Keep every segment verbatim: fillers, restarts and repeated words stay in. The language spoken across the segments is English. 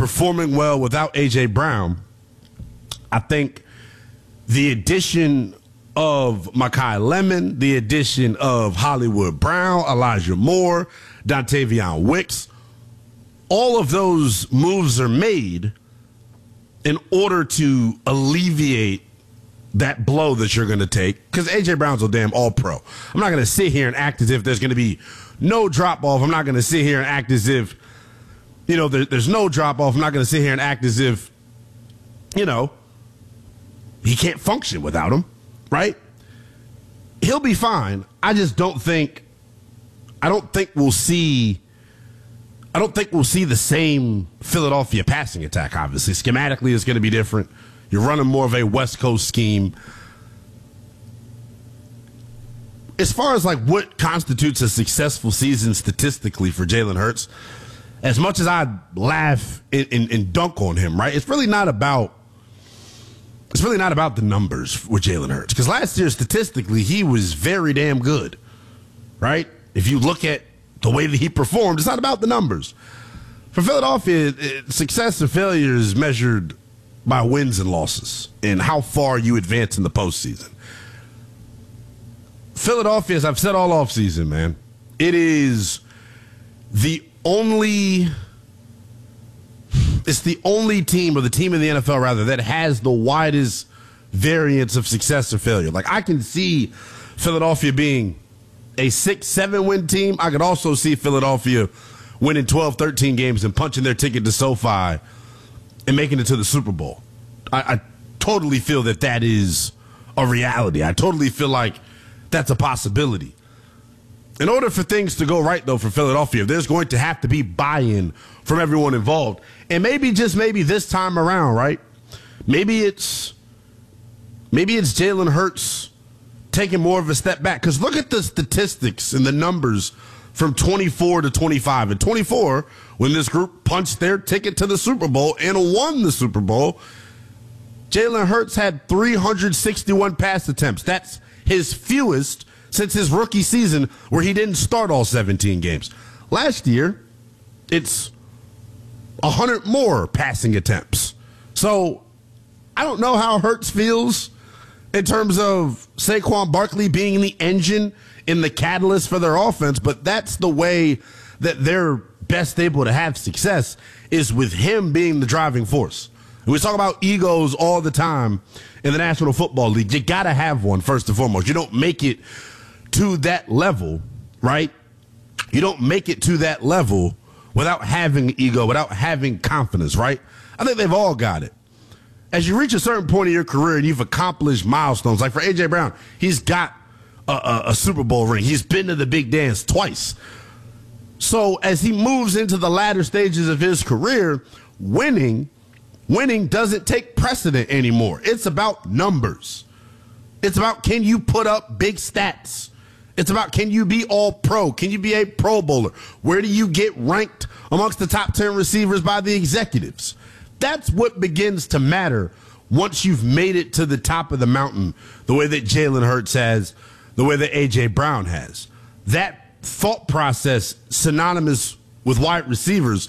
performing well without A J. Brown, I think the addition of Mekhi Lemon, the addition of Hollywood Brown, Elijah Moore, Dontavion Wicks, all of those moves are made in order to alleviate that blow that you're going to take, because A J. Brown's a damn all-pro. I'm not going to sit here and act as if there's going to be no drop-off. I'm not going to sit here and act as if, you know, there, there's no drop-off. I'm not going to sit here and act as if, you know, he can't function without him, right? He'll be fine. I just don't think, I don't think we'll see, I don't think we'll see the same Philadelphia passing attack, obviously. Schematically, it's going to be different. You're running more of a West Coast scheme. As far as, like, what constitutes a successful season statistically for Jalen Hurts, as much as I laugh and, and, and dunk on him, right, it's really not about, it's really not about the numbers with Jalen Hurts. Because last year, statistically, he was very damn good, right? If you look at the way that he performed, it's not about the numbers. For Philadelphia, it, success or failure is measured by wins and losses and how far you advance in the postseason. Philadelphia, as I've said all offseason, man, it is the only it's the only team, or the team in the N F L, rather, that has the widest variance of success or failure. Like, I can see Philadelphia being a six, seven win team. I could also see Philadelphia winning twelve, thirteen games and punching their ticket to SoFi and making it to the Super Bowl. I, I totally feel that that is a reality. I totally feel like that's a possibility. In order for things to go right, though, for Philadelphia, there's going to have to be buy-in from everyone involved. And maybe, just maybe this time around, right? Maybe it's maybe it's Jalen Hurts taking more of a step back. Because look at the statistics and the numbers from twenty-four to twenty-five. And twenty-four, when this group punched their ticket to the Super Bowl and won the Super Bowl, Jalen Hurts had three hundred sixty-one pass attempts. That's his fewest since his rookie season, where he didn't start all seventeen games. Last year, it's one hundred more passing attempts. So I don't know how Hurts feels in terms of Saquon Barkley being the engine and the catalyst for their offense, but that's the way that they're best able to have success, is with him being the driving force. And we talk about egos all the time in the National Football League. You got to have one, first and foremost. You don't make it to that level, right? You don't make it to that level without having ego, without having confidence, right? I think they've all got it. As you reach a certain point in your career and you've accomplished milestones, like for A J. Brown, he's got a, a, a Super Bowl ring. He's been to the big dance twice. So as he moves into the latter stages of his career, winning, winning doesn't take precedent anymore. It's about numbers. It's about, can you put up big stats? It's about, can you be all pro? Can you be a Pro Bowler? Where do you get ranked amongst the top ten receivers by the executives? That's what begins to matter once you've made it to the top of the mountain, the way that Jalen Hurts has, the way that A J. Brown has. That thought process, synonymous with wide receivers,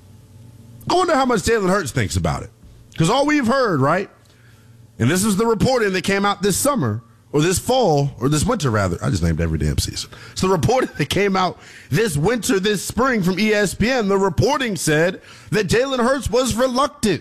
I wonder how much Jalen Hurts thinks about it. Because all we've heard, right, and this is the reporting that came out this summer, or this fall, or this winter, rather. I just named every damn season. So the reporting that came out this winter, this spring from E S P N, the reporting said that Jalen Hurts was reluctant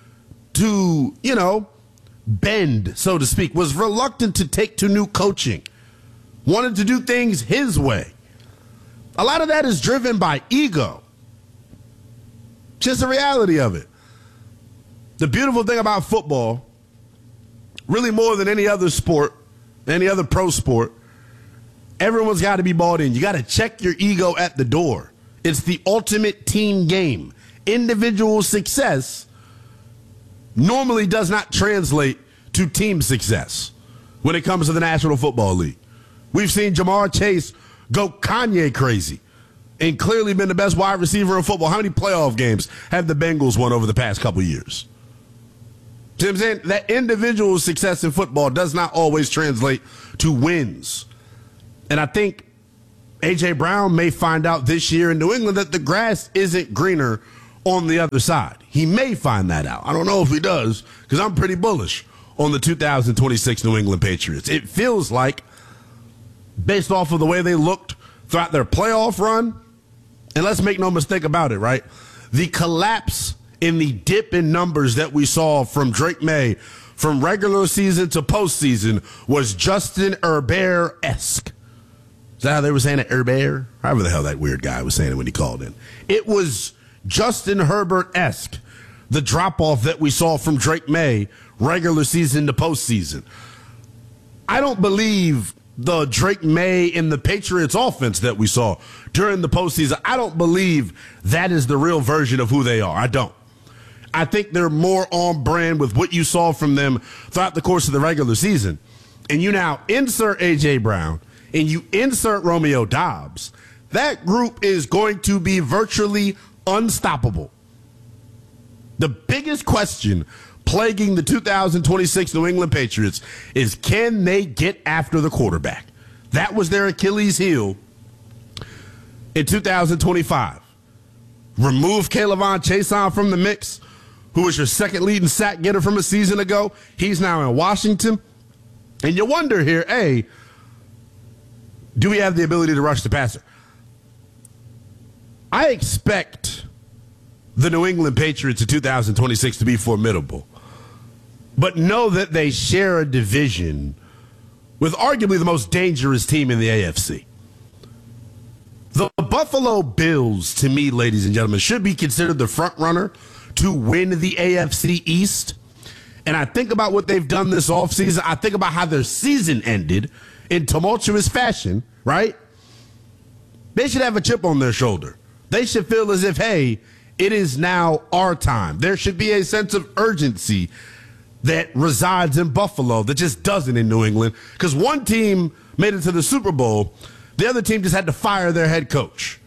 to, you know, bend, so to speak, was reluctant to take to new coaching, wanted to do things his way. A lot of that is driven by ego. Just the reality of it. The beautiful thing about football, really more than any other sport, any other pro sport, everyone's got to be bought in. You got to check your ego at the door. It's the ultimate team game. Individual success normally does not translate to team success when it comes to the National Football League. We've seen Jamar Chase go Kanye crazy and clearly been the best wide receiver in football. How many playoff games have the Bengals won over the past couple years? See what I'm saying? That individual success in football does not always translate to wins. And I think A J. Brown may find out this year in New England that the grass isn't greener on the other side. He may find that out. I don't know if he does, because I'm pretty bullish on the two thousand twenty-six New England Patriots. It feels like, based off of the way they looked throughout their playoff run, and let's make no mistake about it, right? The collapse in the dip in numbers that we saw from Drake May from regular season to postseason was Justin Herbert-esque. Is that how they were saying it? Herbert? However the hell that weird guy was saying it when he called in. It was Justin Herbert-esque, the drop-off that we saw from Drake May regular season to postseason. I don't believe the Drake May in the Patriots offense that we saw during the postseason. I don't believe that is the real version of who they are. I don't. I think they're more on brand with what you saw from them throughout the course of the regular season. And you now insert A J. Brown and you insert Romeo Doubs. That group is going to be virtually unstoppable. The biggest question plaguing the two thousand twenty-six New England Patriots is, can they get after the quarterback? That was their Achilles heel in two thousand twenty-five. Remove K'Lavon Chaisson from the mix, who was your second leading sack getter from a season ago. He's now in Washington. And you wonder here, A, do we have the ability to rush the passer? I expect the New England Patriots in two thousand twenty-six to be formidable, but know that they share a division with arguably the most dangerous team in the A F C. The Buffalo Bills, to me, ladies and gentlemen, should be considered the front runner to win the A F C East. And I think about what they've done this offseason. I think about how their season ended in tumultuous fashion, right? They should have a chip on their shoulder. They should feel as if, hey, it is now our time. There should be a sense of urgency that resides in Buffalo that just doesn't in New England, because one team made it to the Super Bowl. The other team just had to fire their head coach.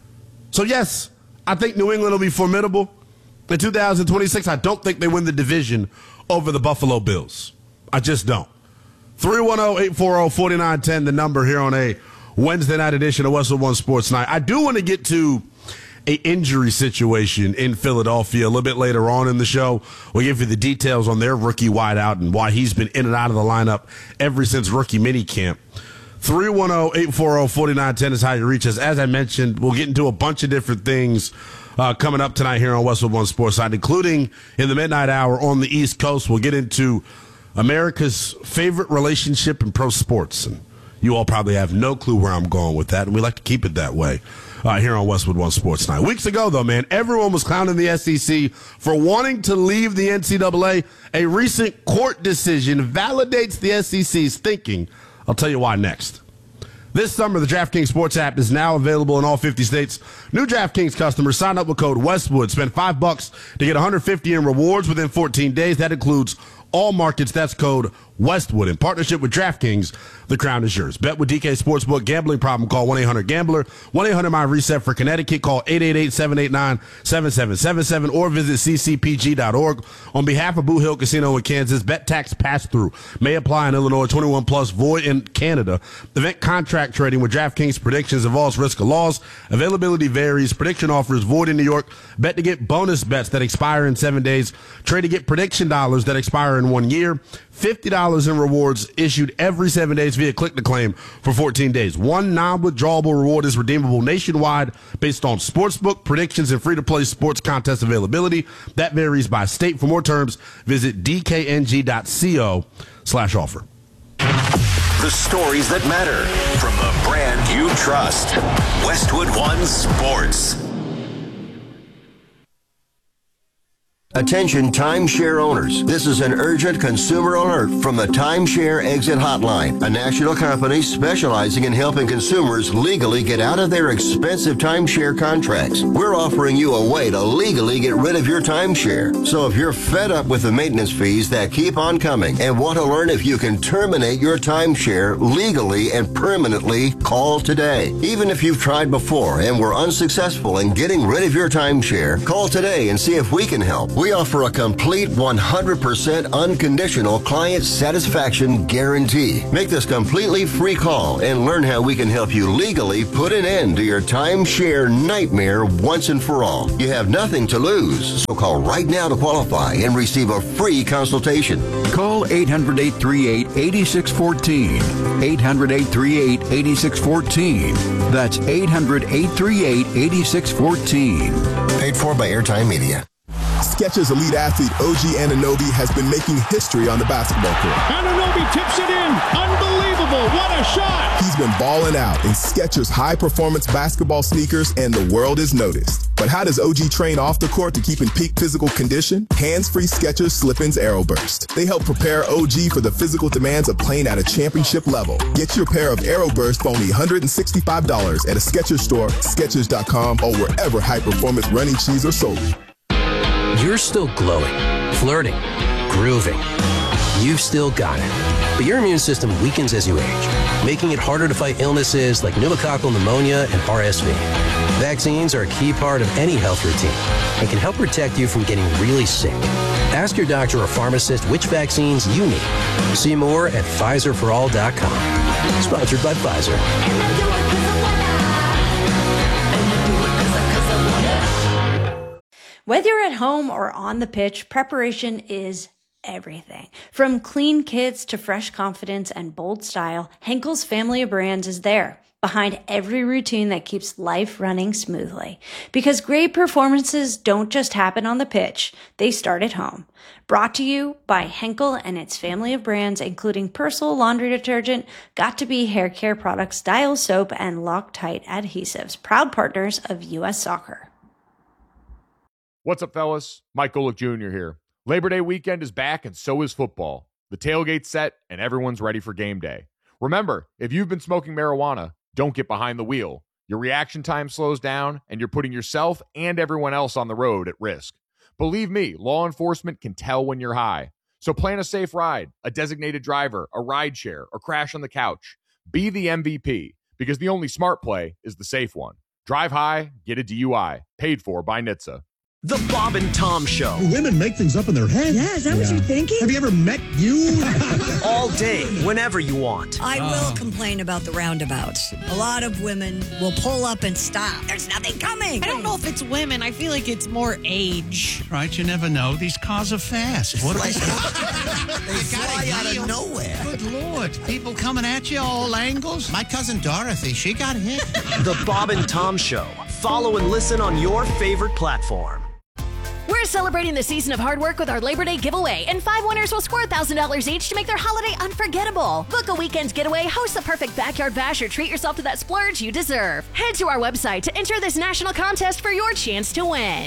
So, yes, I think New England will be formidable. In two thousand twenty-six, I don't think they win the division over the Buffalo Bills. I just don't. three one zero, eight four zero, four nine one zero, the number here on a Wednesday night edition of Westwood One Sports Night. I do want to get to a injury situation in Philadelphia a little bit later on in the show. We'll give you the details on their rookie wideout and why he's been in and out of the lineup ever since rookie minicamp. three one zero, eight four zero, four nine one zero is how you reach us. As I mentioned, we'll get into a bunch of different things uh, coming up tonight here on Westwood One Sports Night, including in the midnight hour on the East Coast. We'll get into America's favorite relationship in pro sports. And you all probably have no clue where I'm going with that, and we like to keep it that way uh, here on Westwood One Sports Night. Weeks ago, though, man, everyone was clowning the S E C for wanting to leave the N C double A. A recent court decision validates the S E C's thinking. I'll tell you why next. This summer, the DraftKings Sports app is now available in all fifty states. New DraftKings customers sign up with code Westwood. Spend five bucks to get one hundred fifty in rewards within fourteen days. That includes all markets. That's code Westwood. In partnership with DraftKings, the crown is yours. Bet with D K Sportsbook. Gambling problem? Call one eight hundred gambler. one eight hundred my reset for Connecticut. Call eight eight eight, seven eight nine, seven seven seven seven or visit c c p g dot org. On behalf of Boo Hill Casino in Kansas, bet tax pass-through may apply in Illinois. twenty-one plus, void in Canada. Event contract trading with DraftKings predictions involves risk of loss. Availability varies. Prediction offers void in New York. Bet to get bonus bets that expire in seven days. Trade to get prediction dollars that expire in one year. fifty dollars in rewards issued every seven days via click to claim for fourteen days. One non-withdrawable reward is redeemable nationwide based on sportsbook predictions and free-to-play sports contest availability. That varies by state. For more terms, visit d k n g dot co slash offer. The stories that matter from the brand you trust. Westwood One Sports. Attention timeshare owners. This is an urgent consumer alert from the Timeshare Exit Hotline, a national company specializing in helping consumers legally get out of their expensive timeshare contracts. We're offering you a way to legally get rid of your timeshare. So if you're fed up with the maintenance fees that keep on coming and want to learn if you can terminate your timeshare legally and permanently, call today. Even if you've tried before and were unsuccessful in getting rid of your timeshare, call today and see if we can help. We offer a complete one hundred percent unconditional client satisfaction guarantee. Make this completely free call and learn how we can help you legally put an end to your timeshare nightmare once and for all. You have nothing to lose, so call right now to qualify and receive a free consultation. Call eight hundred, eight three eight, eight six one four. eight hundred, eight three eight, eight six one four. That's eight hundred, eight three eight, eight six one four. Paid for by Airtime Media. Skechers elite athlete O G Anunoby has been making history on the basketball court. Anunoby tips it in. Unbelievable. What a shot. He's been balling out in Skechers high-performance basketball sneakers, and the world has noticed. But how does O G train off the court to keep in peak physical condition? Hands-free Skechers Slip-ins Aeroburst. They help prepare O G for the physical demands of playing at a championship level. Get your pair of Aeroburst for only one hundred sixty-five dollars at a Skechers store, Skechers dot com, or wherever high-performance running shoes are sold. You're still glowing, flirting, grooving. You've still got it. But your immune system weakens as you age, making it harder to fight illnesses like pneumococcal pneumonia and R S V. Vaccines are a key part of any health routine and can help protect you from getting really sick. Ask your doctor or pharmacist which vaccines you need. See more at Pfizer for all dot com. Sponsored by Pfizer. Whether you're at home or on the pitch, preparation is everything. From clean kits to fresh confidence and bold style, Henkel's family of brands is there, behind every routine that keeps life running smoothly. Because great performances don't just happen on the pitch, they start at home. Brought to you by Henkel and its family of brands, including Persil laundry detergent, Got2b hair care products, Dial soap, and Loctite adhesives, proud partners of U S Soccer. What's up, fellas? Mike Golick Junior here. Labor Day weekend is back, and so is football. The tailgate's set, and everyone's ready for game day. Remember, if you've been smoking marijuana, don't get behind the wheel. Your reaction time slows down, and you're putting yourself and everyone else on the road at risk. Believe me, law enforcement can tell when you're high. So plan a safe ride, a designated driver, a ride share, or crash on the couch. Be the M V P, because the only smart play is the safe one. Drive high, get a D U I. Paid for by N H T S A. The Bob and Tom Show. Women make things up in their head. Yeah, is that yeah. what you're thinking? Have you ever met you? All day, whenever you want. I oh. will complain about the roundabouts. A lot of women will pull up and stop. There's nothing coming. I don't know if it's women. I feel like it's more age. Right, you never know. These cars are fast. What like, they fly out of nowhere. Good Lord. People coming at you all angles. My cousin Dorothy, she got hit. The Bob and Tom Show. Follow and listen on your favorite platform. We're celebrating the season of hard work with our Labor Day giveaway, and five winners will score one thousand dollars each to make their holiday unforgettable. Book a weekend getaway, host the perfect backyard bash, or treat yourself to that splurge you deserve. Head to our website to enter this national contest for your chance to win.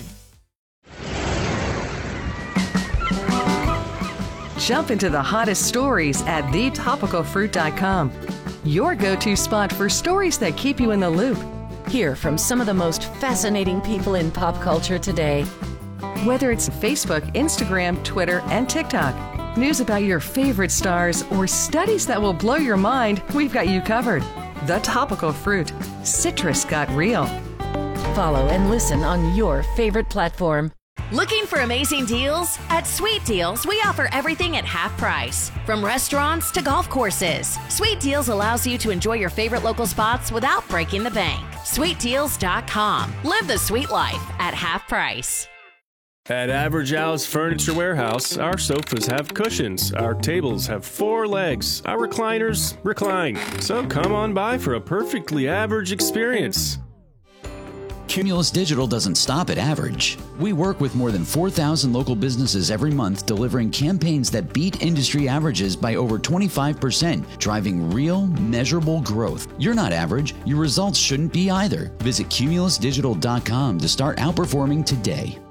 Jump into the hottest stories at the topical fruit dot com. Your go-to spot for stories that keep you in the loop. Hear from some of the most fascinating people in pop culture today. Whether it's Facebook, Instagram, Twitter, and TikTok, news about your favorite stars, or studies that will blow your mind, we've got you covered. The Topical Fruit. Citrus got real. Follow and listen on your favorite platform. Looking for amazing deals? At Sweet Deals, we offer everything at half price. From restaurants to golf courses, Sweet Deals allows you to enjoy your favorite local spots without breaking the bank. sweet deals dot com. Live the sweet life at half price. At Average Al's Furniture Warehouse, our sofas have cushions, our tables have four legs, our recliners recline. So come on by for a perfectly average experience. Cumulus Digital doesn't stop at average. We work with more than four thousand local businesses every month, delivering campaigns that beat industry averages by over twenty-five percent, driving real, measurable growth. You're not average. Your results shouldn't be either. Visit cumulus digital dot com to start outperforming today.